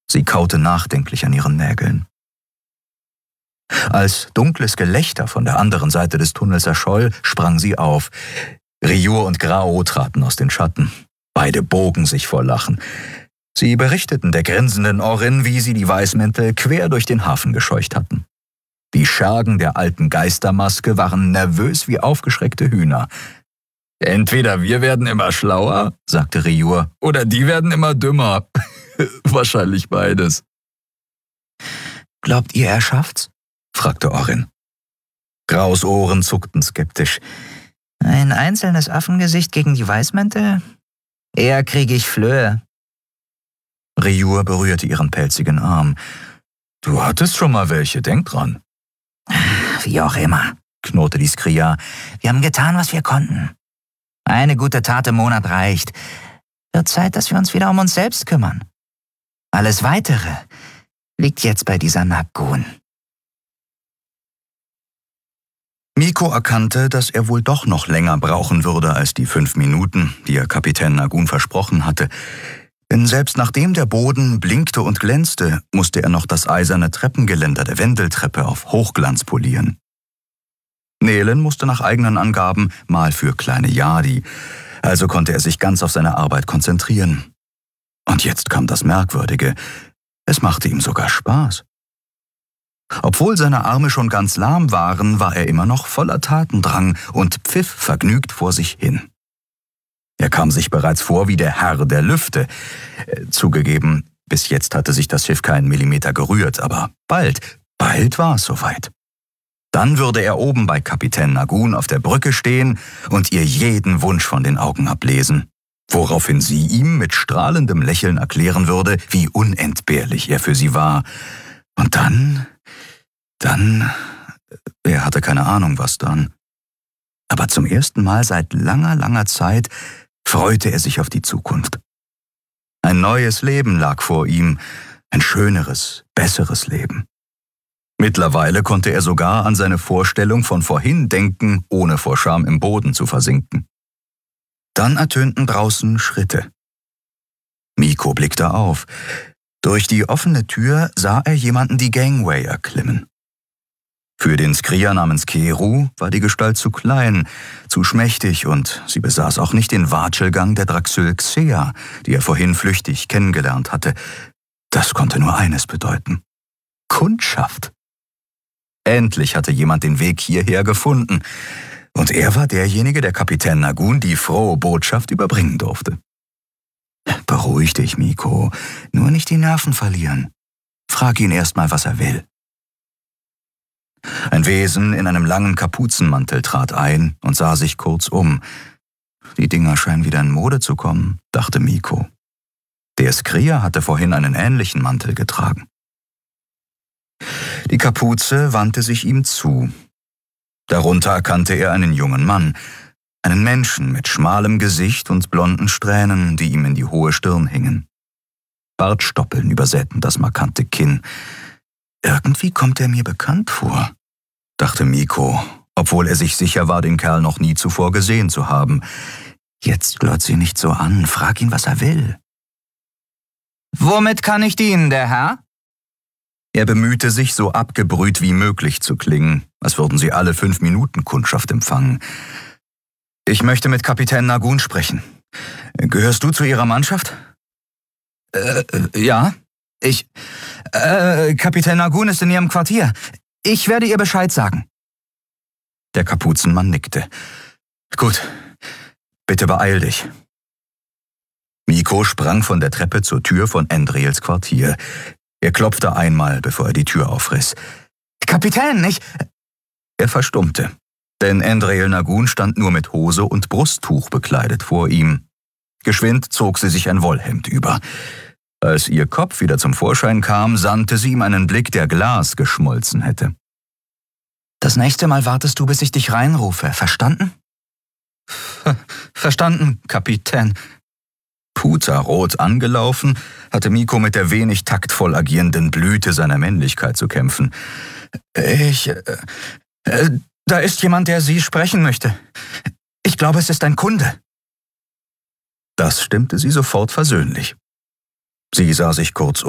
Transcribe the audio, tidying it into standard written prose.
Sie kaute nachdenklich an ihren Nägeln. Als dunkles Gelächter von der anderen Seite des Tunnels erscholl, sprang sie auf. Ryur und Grao traten aus den Schatten. Beide bogen sich vor Lachen. Sie berichteten der grinsenden Orrin, wie sie die Weißmäntel quer durch den Hafen gescheucht hatten. Die Schergen der alten Geistermaske waren nervös wie aufgeschreckte Hühner. »Entweder wir werden immer schlauer«, sagte Ryur, »oder die werden immer dümmer. Wahrscheinlich beides.« »Glaubt ihr, er schafft's?« fragte Orrin. Graus Ohren zuckten skeptisch. »Ein einzelnes Affengesicht gegen die Weißmäntel? Eher kriege ich Flöhe.« Ryur berührte ihren pelzigen Arm. »Du hattest schon mal welche, denk dran.« »Wie auch immer«, knurrte die Skria. »Wir haben getan, was wir konnten. Eine gute Tat im Monat reicht. Wird Zeit, dass wir uns wieder um uns selbst kümmern. Alles Weitere liegt jetzt bei dieser Nagun.« Miko erkannte, dass er wohl doch noch länger brauchen würde als die 5 Minuten, die er Kapitän Nagun versprochen hatte. Denn selbst nachdem der Boden blinkte und glänzte, musste er noch das eiserne Treppengeländer der Wendeltreppe auf Hochglanz polieren. Nelen musste nach eigenen Angaben mal für kleine Yadi, also konnte er sich ganz auf seine Arbeit konzentrieren. Und jetzt kam das Merkwürdige, es machte ihm sogar Spaß. Obwohl seine Arme schon ganz lahm waren, war er immer noch voller Tatendrang und pfiff vergnügt vor sich hin. Er kam sich bereits vor wie der Herr der Lüfte. Zugegeben, bis jetzt hatte sich das Schiff keinen Millimeter gerührt, aber bald war es soweit. Dann würde er oben bei Kapitän Nagun auf der Brücke stehen und ihr jeden Wunsch von den Augen ablesen, woraufhin sie ihm mit strahlendem Lächeln erklären würde, wie unentbehrlich er für sie war. Und dann, er hatte keine Ahnung, was dann. Aber zum ersten Mal seit langer Zeit freute er sich auf die Zukunft. Ein neues Leben lag vor ihm, ein schöneres, besseres Leben. Mittlerweile konnte er sogar an seine Vorstellung von vorhin denken, ohne vor Scham im Boden zu versinken. Dann ertönten draußen Schritte. Miko blickte auf. Durch die offene Tür sah er jemanden die Gangway erklimmen. Für den Skria namens Keru war die Gestalt zu klein, zu schmächtig und sie besaß auch nicht den Watschelgang der Draxyl Xea, die er vorhin flüchtig kennengelernt hatte. Das konnte nur eines bedeuten: Kundschaft. Endlich hatte jemand den Weg hierher gefunden, und er war derjenige, der Kapitän Nagun die frohe Botschaft überbringen durfte. »Beruhig dich, Miko, nur nicht die Nerven verlieren. Frag ihn erst mal, was er will.« Ein Wesen in einem langen Kapuzenmantel trat ein und sah sich kurz um. Die Dinger scheinen wieder in Mode zu kommen, dachte Miko. Der Skria hatte vorhin einen ähnlichen Mantel getragen. Die Kapuze wandte sich ihm zu. Darunter erkannte er einen jungen Mann, einen Menschen mit schmalem Gesicht und blonden Strähnen, die ihm in die hohe Stirn hingen. Bartstoppeln übersäten das markante Kinn. Irgendwie kommt er mir bekannt vor, dachte Miko, obwohl er sich sicher war, den Kerl noch nie zuvor gesehen zu haben. Jetzt glotzt sie nicht so an, frag ihn, was er will. »Womit kann ich dienen, der Herr?« Er bemühte sich, so abgebrüht wie möglich zu klingen, als würden sie alle 5 Minuten Kundschaft empfangen. »Ich möchte mit Kapitän Nagun sprechen. Gehörst du zu ihrer Mannschaft?« Ja. Kapitän Nagun ist in ihrem Quartier. Ich werde ihr Bescheid sagen.« Der Kapuzenmann nickte. »Gut, bitte beeil dich.« Miko sprang von der Treppe zur Tür von Endriels Quartier. Er klopfte einmal, bevor er die Tür aufriss. »Kapitän, Er verstummte, denn Endriel Nagun stand nur mit Hose und Brusttuch bekleidet vor ihm. Geschwind zog sie sich ein Wollhemd über. Als ihr Kopf wieder zum Vorschein kam, sandte sie ihm einen Blick, der Glas geschmolzen hätte. »Das nächste Mal wartest du, bis ich dich reinrufe, verstanden?« »Verstanden, Kapitän.« Puterrot angelaufen, hatte Miko mit der wenig taktvoll agierenden Blüte seiner Männlichkeit zu kämpfen. Da ist jemand, der Sie sprechen möchte. Ich glaube, es ist ein Kunde.« Das stimmte sie sofort versöhnlich. Sie sah sich kurz